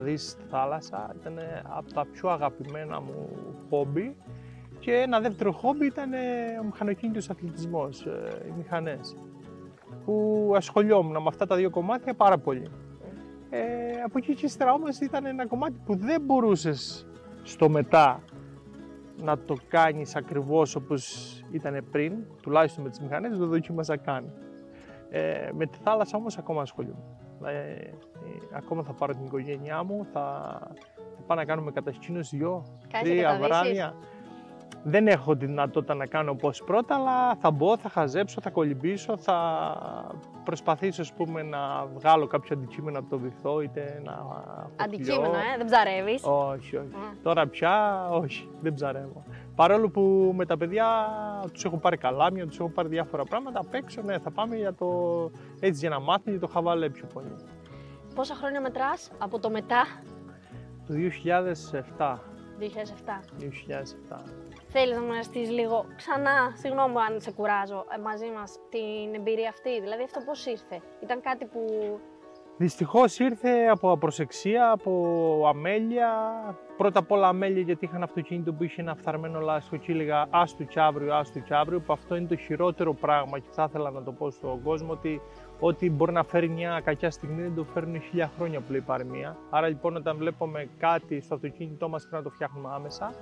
Δεις τη θάλασσα ήταν από τα πιο αγαπημένα μου χόμπι και ένα δεύτερο χόμπι ήταν ο μηχανοκίνητος αθλητισμός, οι μηχανές, που ασχολιόμουν με αυτά τα δύο κομμάτια πάρα πολύ. Από εκεί και ύστερα όμως ήταν ένα κομμάτι που δεν μπορούσες στο μετά να το κάνεις ακριβώς όπως ήταν πριν, τουλάχιστον με τις μηχανές, δεν το δοκίμασα καν. Με τη θάλασσα όμως ακόμα ασχολούμαι. Ακόμα θα πάρω την οικογένειά μου, θα πάω να κάνουμε κατασκήνωση 2-3 βράδια. Δεν έχω τη δυνατότητα να κάνω όπως πρώτα, αλλά θα μπω, θα χαζέψω, θα κολυμπήσω, θα προσπαθήσω να βγάλω κάποιο αντικείμενο από το βυθό, είτε ένα αντικείμενο, δεν ψαρεύεις? Όχι, όχι. Τώρα πια όχι, δεν ψαρεύω. Παρόλο που με τα παιδιά τους έχω πάρει καλάμια, τους έχω πάρει διάφορα πράγματα, απ' έξω ναι, θα πάμε για να μάθουν για το χαβαλέ πιο πολύ. Πόσα χρόνια μετράς από το μετά? Το 2007. 2007. Θέλεις να μοιραστείς λίγο ξανά, συγγνώμη αν σε κουράζω, μαζί μας την εμπειρία αυτή, δηλαδή αυτό πώς ήρθε? Ήταν κάτι που... Δυστυχώς ήρθε από απροσεξία, από αμέλεια. Πρώτα απ' όλα αμέλεια γιατί είχα ένα αυτοκίνητο που είχε ένα φθαρμένο λάστιχο και έλεγα άστου κι αύριο, που αυτό είναι το χειρότερο πράγμα και θα ήθελα να το πω στον κόσμο ότι μπορεί να φέρει μια κακιά στιγμή δεν το φέρνουν 1000 χρόνια που λέει η παροιμία. Άρα λοιπόν όταν βλέπουμε κάτι στο αυτοκίνητό μας πρέπει να το φτιάχνουμε άμεσα.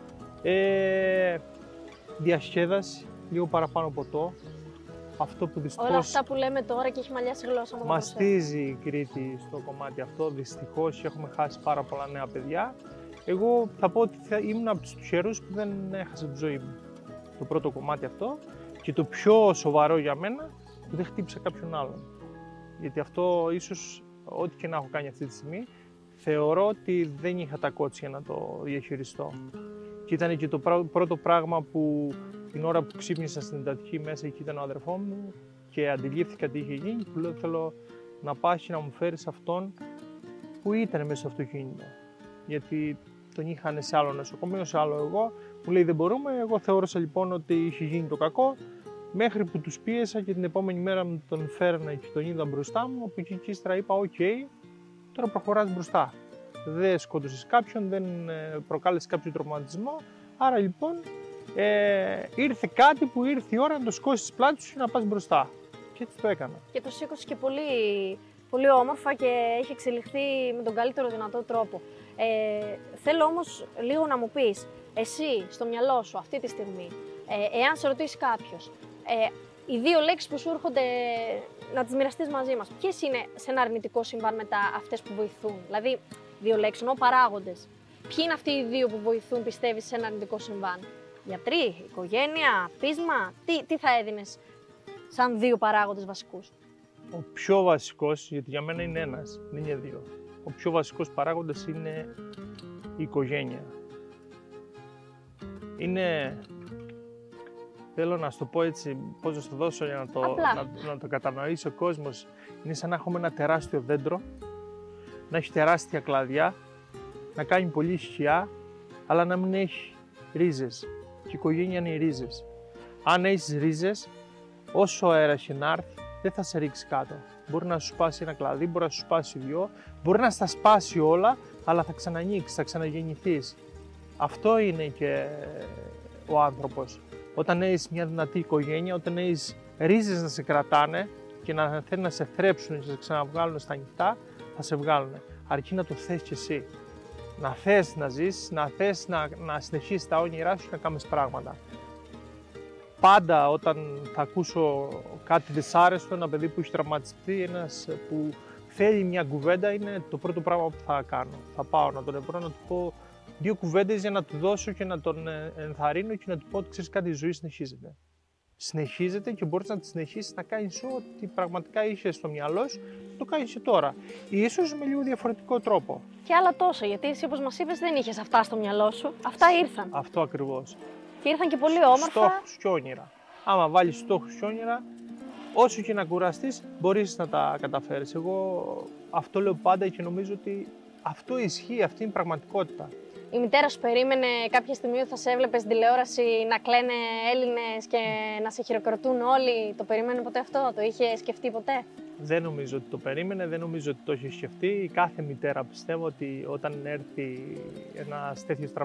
Διασκέδαση, λίγο παραπάνω ποτό. Αυτό που δυστυχώς όλα αυτά που λέμε τώρα και έχει μαλλιάσει η γλώσσα μου. μαστίζει η Κρήτη στο κομμάτι αυτό. Δυστυχώς έχουμε χάσει πάρα πολλά νέα παιδιά. Εγώ θα πω ότι ήμουν από τους τυχερούς που δεν έχασα τη ζωή μου. Το πρώτο κομμάτι αυτό και το πιο σοβαρό για μένα που δεν χτύπησα κάποιον άλλον. Γιατί αυτό ίσως ό,τι και να έχω κάνει αυτή τη στιγμή θεωρώ ότι δεν είχα τα κότσια να το διαχειριστώ. Και ήταν και το πρώτο πράγμα που την ώρα που ξύπνησα στην εντατική μέσα εκεί ήταν ο αδερφός μου και αντιλήφθηκα τι είχε γίνει και λέω θέλω να πας και να μου φέρεις αυτόν που ήταν μέσα στο αυτοκίνητο. Γιατί τον είχαν σε άλλο νοσοκομείο, σε άλλο εγώ. Μου λέει δεν μπορούμε, εγώ θεώρησα λοιπόν ότι είχε γίνει το κακό μέχρι που τους πίεσα και την επόμενη μέρα μου τον φέρνα και τον είδα μπροστά μου. Από εκεί και ύστερα είπα οκ, τώρα προχωράς μπροστά. Δεν σκότωσες κάποιον, δεν προκάλεσες κάποιο τραυματισμό. Άρα λοιπόν ήρθε κάτι που ήρθε η ώρα να το σκώσεις πλάτη σου και να πας μπροστά. Και έτσι το έκανα. Και το σήκωσε και πολύ, πολύ όμορφα και έχει εξελιχθεί με τον καλύτερο δυνατό τρόπο. Θέλω όμως λίγο να μου πεις, εσύ στο μυαλό σου αυτή τη στιγμή, εάν σε ρωτήσει κάποιος, οι δύο λέξεις που σου έρχονται να τις μοιραστείς μαζί μας, ποιες είναι σε ένα αρνητικό συμβάν μετά αυτές που βοηθούν? Δηλαδή, δύο λέξεις, εννοώ παράγοντες. Ποιοι είναι αυτοί οι δύο που βοηθούν, πιστεύεις, σε ένα αρνητικό συμβάν? Γιατροί, οικογένεια, πείσμα, τι θα έδινες σαν δύο παράγοντες βασικούς? Ο πιο βασικός, γιατί για μένα είναι ένας, δεν είναι δύο. Ο πιο βασικός παράγοντας είναι η οικογένεια. Είναι, θέλω να σου το πω έτσι, πώς να σου το δώσω για να το κατανοήσει ο κόσμος. Είναι σαν να έχουμε ένα τεράστιο δέντρο, να έχει τεράστια κλαδιά, να κάνει πολύ σκιά, αλλά να μην έχει ρίζες. Και η οικογένεια είναι οι ρίζες. Αν έχεις ρίζες, όσο αέρας και να έρθει, δεν θα σε ρίξει κάτω. Μπορεί να σου σπάσει ένα κλαδί, μπορεί να σου σπάσει δυο, μπορεί να στα σπάσει όλα, αλλά θα ξανανοίξει, θα ξαναγεννηθείς. Αυτό είναι και ο άνθρωπος. Όταν έχεις μια δυνατή οικογένεια, όταν έχεις ρίζες να σε κρατάνε και να θέλουν να σε θρέψουν και να σε ξαναβγάλουν στα ανοιχτά, θα σε βγάλουν. Αρκεί να το θες κι εσύ. Να θες να ζήσεις, να θες να συνεχίσεις τα όνειρά σου και να κάνεις πράγματα. Πάντα όταν θα ακούσω κάτι δυσάρεστο, ένα παιδί που έχει τραυματιστεί, ένας που θέλει μια κουβέντα, είναι το πρώτο πράγμα που θα κάνω. Θα πάω να τον ευρώ, να του πω δύο κουβέντες για να του δώσω και να τον ενθαρρύνω και να του πω ότι ξέρεις κάτι, η ζωή συνεχίζεται. Συνεχίζεται και μπορείς να τη συνεχίσεις να κάνεις ό,τι πραγματικά είχες στο μυαλό σου, το κάνεις και τώρα. Ίσως με λίγο διαφορετικό τρόπο. Και άλλα τόσα, γιατί εσύ όπως μας είπες δεν είχες αυτά στο μυαλό σου, αυτά ήρθαν. Αυτό ακριβώς. Και ήρθαν και πολύ όμορφα. Στόχους και όνειρα. Άμα βάλεις στόχους και όνειρα, όσο και να κουραστείς, μπορείς να τα καταφέρεις. Εγώ αυτό λέω πάντα και νομίζω ότι αυτό ισχύει, αυτή είναι η πραγματικότητα. Η μητέρα σου περίμενε κάποια στιγμή ότι θα σε έβλεπε στην τηλεόραση να κλαίνε Έλληνες και να σε χειροκροτούν όλοι? Το περίμενε ποτέ αυτό? Το είχε σκεφτεί ποτέ? Δεν νομίζω ότι το περίμενε, δεν νομίζω ότι το έχει σκεφτεί. Κάθε μητέρα πιστεύω ότι όταν έρθει ένα τέτοιο